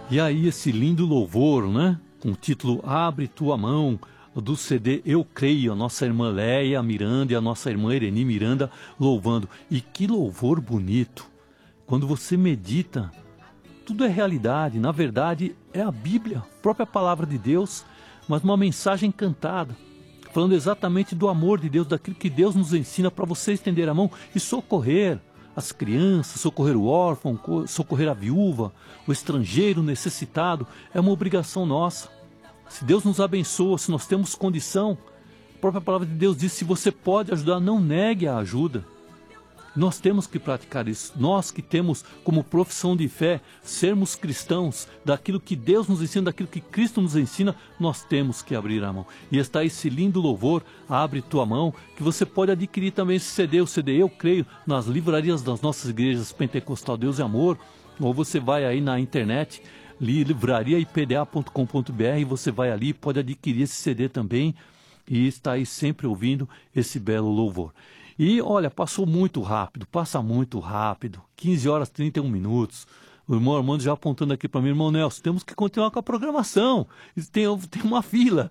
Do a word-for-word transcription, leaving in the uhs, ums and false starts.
E aí esse lindo louvor, né? Com o título Abre Tua Mão, do C D Eu Creio, a nossa irmã Léia Miranda e a nossa irmã Ireni Miranda louvando. E que louvor bonito! Quando você medita, tudo é realidade, na verdade é a Bíblia, a própria palavra de Deus, mas uma mensagem cantada, falando exatamente do amor de Deus, daquilo que Deus nos ensina para você estender a mão e socorrer as crianças, socorrer o órfão, socorrer a viúva, o estrangeiro necessitado, é uma obrigação nossa. Se Deus nos abençoa, se nós temos condição, a própria palavra de Deus diz, se você pode ajudar, não negue a ajuda. Nós temos que praticar isso. Nós que temos como profissão de fé sermos cristãos, daquilo que Deus nos ensina, daquilo que Cristo nos ensina, nós temos que abrir a mão. E está esse lindo louvor, Abre Tua Mão, que você pode adquirir também esse C D, o C D Eu Creio, nas livrarias das nossas igrejas Pentecostal Deus e Amor, ou você vai aí na internet, livraria I P D A ponto com ponto B R, você vai ali e pode adquirir esse C D também, e está aí sempre ouvindo esse belo louvor. E olha, passou muito rápido, passa muito rápido, quinze horas e trinta e um minutos. O irmão Armando já apontando aqui para mim, irmão Nelson, temos que continuar com a programação, tem, tem uma fila.